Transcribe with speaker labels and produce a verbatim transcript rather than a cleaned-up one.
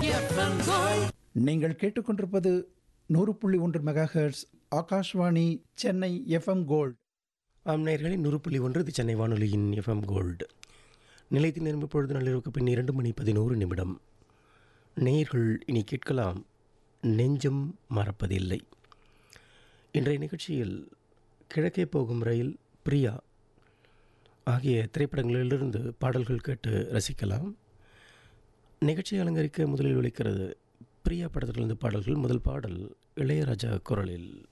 Speaker 1: FM gold.
Speaker 2: நீங்கள் கேட்டுக்கொண்டிருப்பது நூறு புள்ளி ஒன்று mega hertz Akashvani Chennai FM gold.
Speaker 3: ஆம் நேயர்களே, நூறு புள்ளி ஒன்று இது சென்னை வானொலியின் எஃப்எம் கோல்டு. நிலையத்தின் நிரம்பு பொழுது நள்ளிரவுக்கு பின் இரண்டு மணி பதினோரு நிமிடம். நேயர்கள் இனி கேட்கலாம் நெஞ்சம் மறப்பதில்லை. இன்றைய நிகழ்ச்சியில் கிழக்கே போகும் ரயில், பிரியா ஆகிய திரைப்படங்களிலிருந்து பாடல்கள் கேட்டு ரசிக்கலாம். நிகழ்ச்சியை அலங்கரிக்க முதலில் ஒலிக்கிறது பிரியா படத்திலிருந்து பாடல்கள். முதல் பாடல் இளையராஜா குரலில்.